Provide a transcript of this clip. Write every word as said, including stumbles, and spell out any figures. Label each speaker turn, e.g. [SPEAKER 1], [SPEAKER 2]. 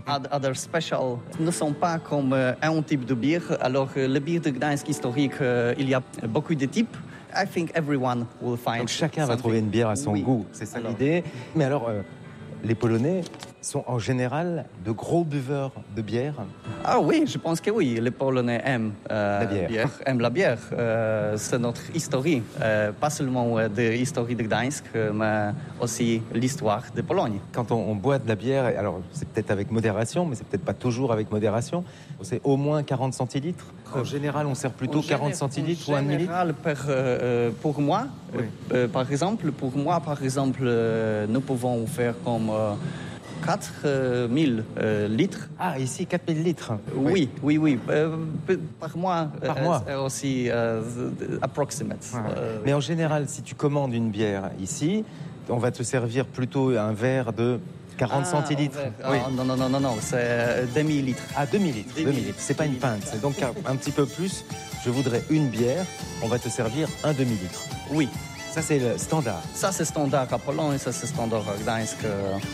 [SPEAKER 1] other special ne sont pas comme euh, un type de bière. Alors, euh, le bière de Gdańsk historique, euh, il y a beaucoup de types. I think everyone will find
[SPEAKER 2] Donc chacun va
[SPEAKER 1] something.
[SPEAKER 2] trouver une bière à son
[SPEAKER 1] Oui.
[SPEAKER 2] goût, c'est ça
[SPEAKER 1] Alors.
[SPEAKER 2] l'idée. Mais alors, euh, les Polonais sont en général de gros buveurs de bière.
[SPEAKER 1] Ah oui, je pense que oui. Les Polonais aiment euh,
[SPEAKER 2] La bière.
[SPEAKER 1] aiment la bière. Euh, c'est notre histoire, euh, pas seulement euh, de l'histoire de Gdańsk, euh, mais aussi l'histoire de Pologne.
[SPEAKER 2] Quand on, on boit de la bière, alors c'est peut-être avec modération, mais c'est peut-être pas toujours avec modération, c'est au moins quarante centilitres. En général, on sert plutôt
[SPEAKER 1] En
[SPEAKER 2] quarante
[SPEAKER 1] géné-
[SPEAKER 2] centilitres
[SPEAKER 1] en
[SPEAKER 2] ou un demi-litre.
[SPEAKER 1] général, pour, euh, pour moi,
[SPEAKER 2] Oui.
[SPEAKER 1] euh, par exemple, pour moi, par exemple, euh, nous pouvons faire comme euh, quatre mille euh, litres.
[SPEAKER 2] Ah, ici, quatre mille litres.
[SPEAKER 1] Oui, oui, oui. Euh, par mois,
[SPEAKER 2] Par
[SPEAKER 1] euh,
[SPEAKER 2] mois.
[SPEAKER 1] c'est aussi euh, approximate.
[SPEAKER 2] Ouais.
[SPEAKER 1] Euh,
[SPEAKER 2] Mais en général, si tu commandes une bière ici, on va te servir plutôt un verre de quarante
[SPEAKER 1] ah,
[SPEAKER 2] centilitres.
[SPEAKER 1] en verre.
[SPEAKER 2] Oui.
[SPEAKER 1] Ah, non, non, non, non, non, c'est euh, demi-litre.
[SPEAKER 2] À demi-litres.
[SPEAKER 1] Demi-
[SPEAKER 2] Demi-litres. C'est pas une pinte. C'est donc un, un petit peu plus. Je voudrais une bière. On va te servir un demi-litre.
[SPEAKER 1] Oui,
[SPEAKER 2] Ça, c'est le standard.
[SPEAKER 1] ça c'est standard à Pologne, ça c'est standard à Gdańsk. euh,